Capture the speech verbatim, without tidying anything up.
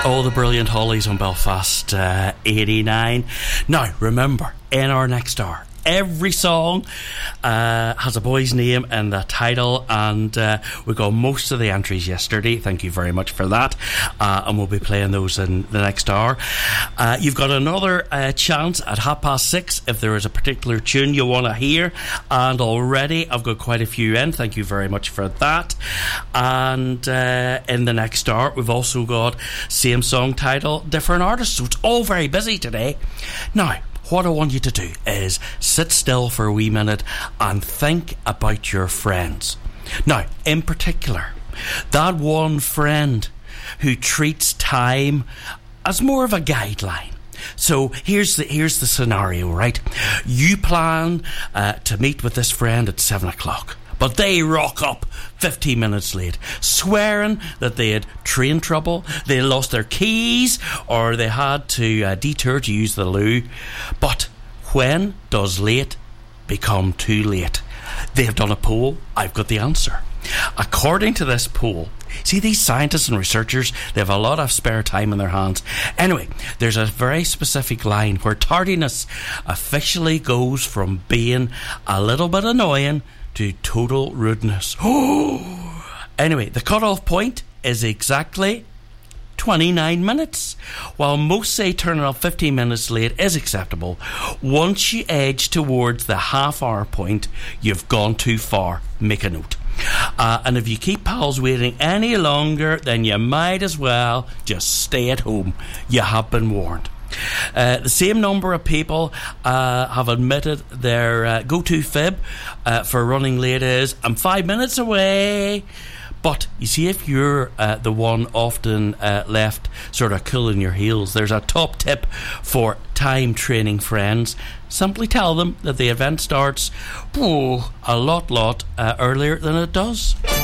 Oh, the brilliant Hollies on Belfast uh, eighty-nine. Now, remember, in our next hour, every song uh, has a boy's name in the title, and uh, we got most of the entries yesterday. Thank you very much for that, uh, and we'll be playing those in the next hour. Uh, you've got another uh, chance at half past six if there is a particular tune you want to hear, and already I've got quite a few in. Thank you very much for that. And uh, in the next hour we've also got same song title, different artists, so it's all very busy today. Now, what I want you to do is sit still for a wee minute and think about your friends. Now, in particular, that one friend who treats time as more of a guideline. So here's the here's the scenario, right? You plan uh, to meet with this friend at seven o'clock. But they rock up fifteen minutes late, swearing that they had train trouble, they lost their keys, or they had to uh, detour to use the loo. But when does late become too late? They have done a poll. I've got the answer. According to this poll, see, these scientists and researchers, they have a lot of spare time in their hands. Anyway, there's a very specific line where tardiness officially goes from being a little bit annoying to total rudeness. Oh! Anyway, the cut-off point is exactly twenty-nine minutes. While most say turning up fifteen minutes late is acceptable, once you edge towards the half-hour point, you've gone too far. Make a note. Uh, and if you keep pals waiting any longer, then you might as well just stay at home. You have been warned. Uh, the same number of people uh, have admitted their uh, go-to fib uh, for running late is, I'm five minutes away. But you see, if you're uh, the one often uh, left sort of cooling your heels, there's a top tip for time training friends. Simply tell them that the event starts oh, a lot, lot uh, earlier than it does.